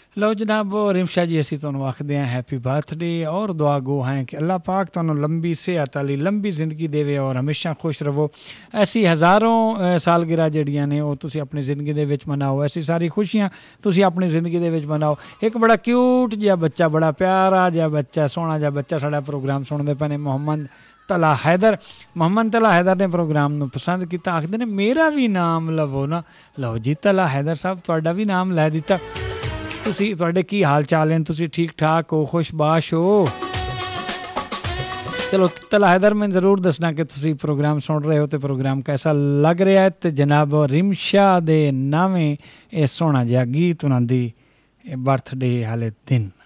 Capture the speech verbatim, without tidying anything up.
ਲਓ ਜਨਾਬ ਰਿਮਸ਼ਾ ਜੀ ਅਸੀਂ ਤੁਹਾਨੂੰ ਆਖਦੇ ਹਾਂ ਹੈਪੀ ਬਰਥਡੇ ਔਰ ਦੁਆ ਗੋ ਹੈ ਕਿ ਅੱਲਾਹ ਪਾਕ ਤੁਹਾਨੂੰ ਲੰਬੀ ਸਿਹਤ ਵਾਲੀ ਲੰਬੀ ਜ਼ਿੰਦਗੀ ਦੇਵੇ ਔਰ ਹਮੇਸ਼ਾ ਖੁਸ਼ ਰਹੋ। ਐਸੀ ਹਜ਼ਾਰਾਂ ਸਾਲਗਿਰਾ ਜਿਹੜੀਆਂ ਨੇ ਉਹ ਤੁਸੀਂ ਆਪਣੀ ਜ਼ਿੰਦਗੀ ਦੇ ਵਿੱਚ ਮਨਾਓ। ਐਸੀ ਸਾਰੀ ਖੁਸ਼ੀਆਂ ਤੁਸੀਂ ਆਪਣੀ ਜ਼ਿੰਦਗੀ ਦੇ ਵਿੱਚ ਮਨਾਓ। ਇੱਕ ਬੜਾ ਕਿਊਟ ਜਿਹਾ ਬੱਚਾ, ਬੜਾ ਪਿਆਰਾ ਜਿਹਾ ਬੱਚਾ, ਸੋਹਣਾ ਜਿਹਾ ਬੱਚਾ ਸਾਡਾ ਪ੍ਰੋਗਰਾਮ ਸੁਣਦੇ ਪਏ ਨੇ, ਮੁਹੰਮਦ ਤਲਾ ਹੈਦਰ। ਮੁਹੰਮਦ ਤਲਾ ਹੈਦਰ ਨੇ ਪ੍ਰੋਗਰਾਮ ਨੂੰ ਪਸੰਦ ਕੀਤਾ, ਆਖਦੇ ਨੇ ਮੇਰਾ ਵੀ ਨਾਮ ਲਵੋ ਨਾ। ਲਓ ਜੀ ਤਲਾ ਹੈਦਰ ਸਾਹਿਬ ਤੁਹਾਡਾ ਵੀ ਨਾਮ ਲੈ ਦਿੱਤਾ। ਤੁਸੀਂ ਤੁਹਾਡੇ ਕੀ ਹਾਲ ਚਾਲ ਹਨ? ਤੁਸੀਂ ਠੀਕ ਠਾਕ ਹੋ? ਖੁਸ਼ਬਾਸ਼ ਹੋ? ਚਲੋ ਤਲਾ हैदर मैं ज़रूर दसना कि तुसी प्रोग्राम सुन रहे हो तो प्रोग्राम कैसा लग रहा है। तो जनाब रिमशा दे नावे ये सोहना जिहा गीत उन्हां दी बर्थडे वाले दिन।